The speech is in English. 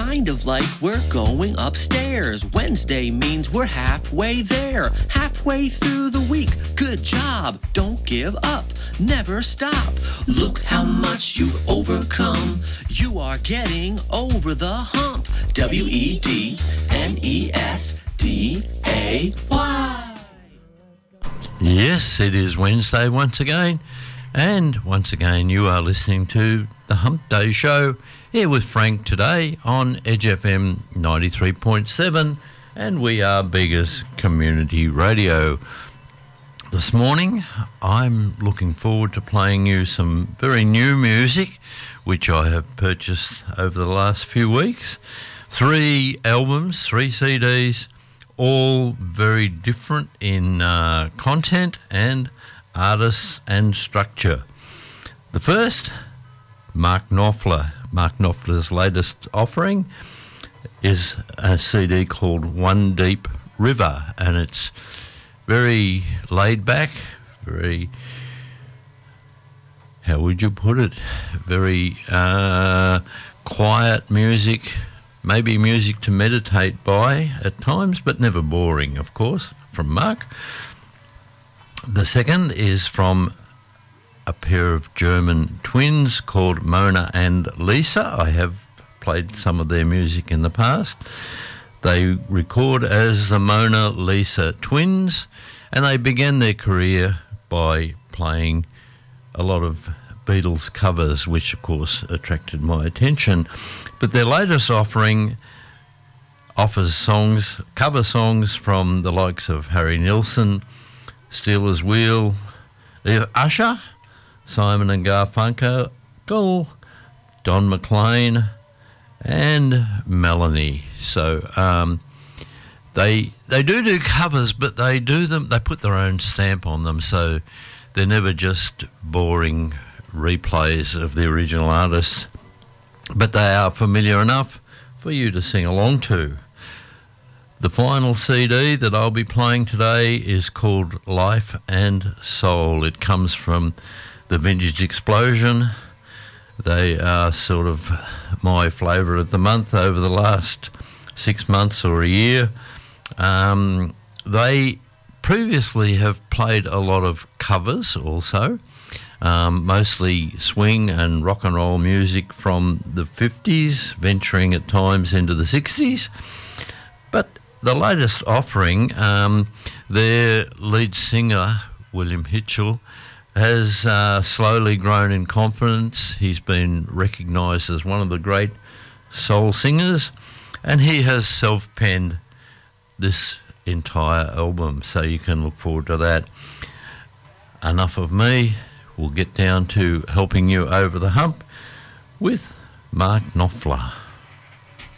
kind of like we're going upstairs. Wednesday means we're halfway there. Halfway through the week. Good job. Don't give up. Never stop. Look how much you've overcome. You are getting over the hump. WEDNESDAY. Yes, it is Wednesday once again. And once again, you are listening to The Hump Day Show here with Frank today on Edge FM 93.7, and we are Beggars Community Radio. This morning, I'm looking forward to playing you some very new music, which I have purchased over the last few weeks. 3 albums, 3 CDs, all very different in content and artists and structure. The first, Mark Knopfler. Mark Knopfler's latest offering is a CD called One Deep River, and it's very laid back, very, how would you put it, very quiet music, maybe music to meditate by at times, but never boring, of course, from Mark. The second is from a pair of German twins called Mona and Lisa. I have played some of their music in the past. They record as the Mona Lisa Twins, and they began their career by playing a lot of Beatles covers, which of course attracted my attention. But their latest offering offers songs, cover songs from the likes of Harry Nilsson, Steelers Wheel, Usher, Simon and Garfunkel, Don McLean, and Melanie. So they do covers, but they put their own stamp on them, so they're never just boring replays of the original artists, but they are familiar enough for you to sing along to. The final CD that I'll be playing today is called Life and Soul. It comes from the Vintage Explosion. They are sort of my flavour of the month over the last 6 months or a year. They previously have played a lot of covers also, mostly swing and rock and roll music from the 50s, venturing at times into the 60s. But the latest offering, their lead singer, William Hitchell, has slowly grown in confidence. He's been recognised as one of the great soul singers, and he has self-penned this entire album, so you can look forward to that. Enough of me. We'll get down to helping you over the hump with Mark Knopfler.